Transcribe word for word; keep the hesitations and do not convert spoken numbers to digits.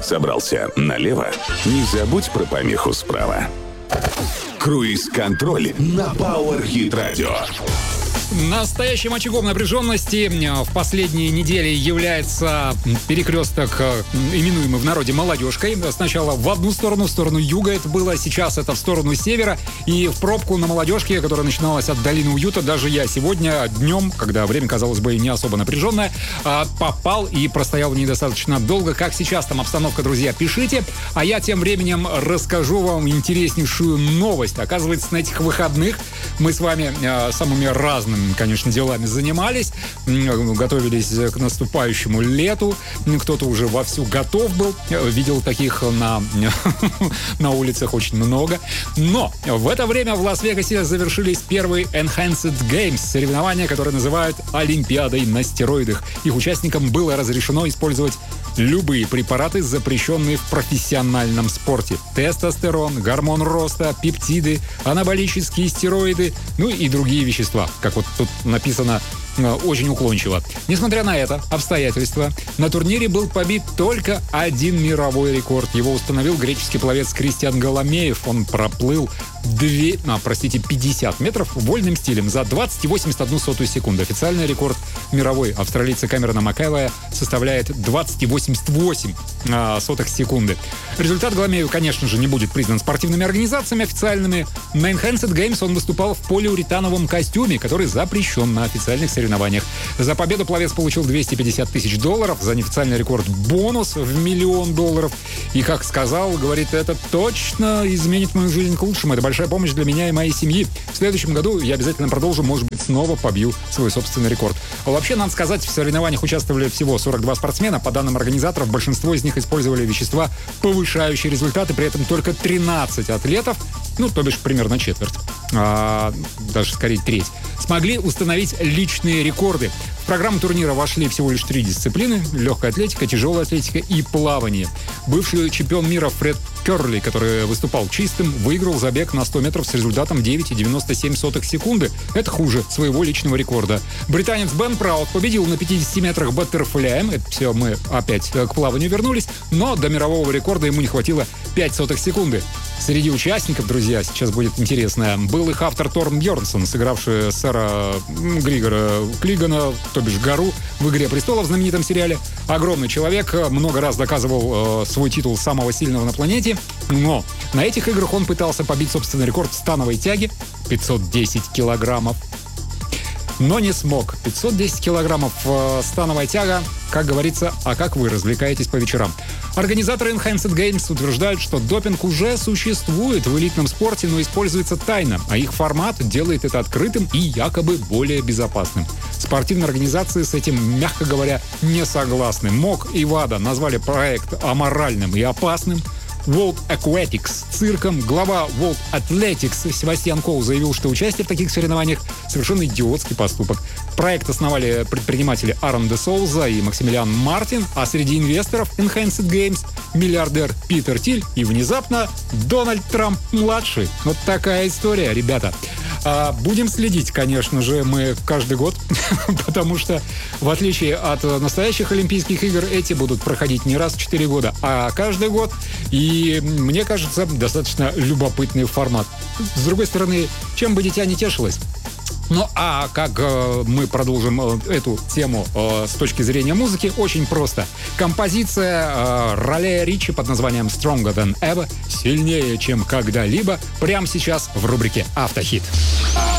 Собрался налево? Не забудь про помеху справа. Круиз-контроль на Power Hit Radio. Настоящим очагом напряженности в последние недели является перекресток, именуемый в народе молодежкой. Сначала в одну сторону, в сторону юга это было, сейчас это в сторону севера. И в пробку на молодежке, которая начиналась от долины уюта, даже я сегодня днем, когда время, казалось бы, не особо напряженное, попал и простоял недостаточно долго. Как сейчас там обстановка, друзья, пишите. А я тем временем расскажу вам интереснейшую новость. Оказывается, на этих выходных мы с вами самыми разными, конечно, делами занимались, готовились к наступающему лету. Кто-то уже вовсю готов был. Видел таких на, на улицах очень много. Но в это время в Лас-Вегасе завершились первые Enhanced Games, соревнования, которые называют Олимпиадой на стероидах. Их участникам было разрешено использовать любые препараты, запрещенные в профессиональном спорте. Тестостерон, гормон роста, пептиды, анаболические стероиды, ну и другие вещества, как вот тут написано очень уклончиво. Несмотря на это обстоятельство, на турнире был побит только один мировой рекорд. Его установил греческий пловец Кристиан Голомеев. Он проплыл две, а, простите, пятьдесят метров вольным стилем за двадцать и восемьдесят одну сотую секунды. Официальный рекорд мировой австралийца Камерона Макэвоя составляет двадцать и восемьдесят восемь а, сотых секунды. Результат Голомеева, конечно же, не будет признан спортивными организациями официальными. На Enhanced Games он выступал в полиуретановом костюме, который запрещен на официальных соревнованиях. За победу пловец получил двести пятьдесят тысяч долларов, за неофициальный рекорд бонус в миллион долларов. И, как сказал, говорит, это точно изменит мою жизнь к лучшему. Это большая помощь для меня и моей семьи. В следующем году я обязательно продолжу, может быть, снова побью свой собственный рекорд. А вообще, надо сказать, в соревнованиях участвовали всего сорок два спортсмена. По данным организаторов, большинство из них использовали вещества, повышающие результаты, при этом только тринадцать атлетов, ну, то бишь примерно четверть, а, даже скорее треть, смогли установить личные рекорды. В программу турнира вошли всего лишь три дисциплины: легкая атлетика, тяжелая атлетика и плавание. Бывший чемпион мира Фред Керли, который выступал чистым, выиграл забег на сто метров с результатом девять и девяносто семь сотых секунды. Это хуже своего личного рекорда. Британец Бен Праут победил на пятидесяти метрах баттерфляем. Это все, мы опять к плаванию вернулись. Но до мирового рекорда ему не хватило пять сотых секунды. Среди участников, друзья, сейчас будет интересно, был их автор Торн Бьернсон, сыгравший сэра Григора Клигана, то бишь Гору, в «Игре престолов», в знаменитом сериале. Огромный человек, много раз доказывал э, свой титул самого сильного на планете. Но на этих играх он пытался побить собственный рекорд в становой тяге пятьсот десять килограммов. Но не смог. пятьсот десять килограммов э, становая тяга, как говорится, а как вы развлекаетесь по вечерам? Организаторы Enhanced Games утверждают, что допинг уже существует в элитном спорте, но используется тайно, а их формат делает это открытым и якобы более безопасным. Спортивные организации с этим, мягко говоря, не согласны. МОК и ВАДА назвали проект аморальным и опасным. World Aquatics цирком. Глава World Athletics Себастьян Коу заявил, что участие в таких соревнованиях совершенно идиотский поступок. Проект основали предприниматели Аарон де Соуза и Максимилиан Мартин, а среди инвесторов Enhanced Games миллиардер Питер Тиль и внезапно Дональд Трамп-младший. Вот такая история, ребята. А будем следить, конечно же, мы каждый год, потому что, в отличие от настоящих Олимпийских игр, эти будут проходить не раз в четыре года, а каждый год. И, мне кажется, достаточно любопытный формат. С другой стороны, чем бы дитя не тешилось. Ну, а как э, мы продолжим э, эту тему э, с точки зрения музыки? Очень просто. Композиция э, Ролея Ричи под названием «Stronger Than Ever», сильнее, чем когда-либо, прямо сейчас в рубрике «Автохит».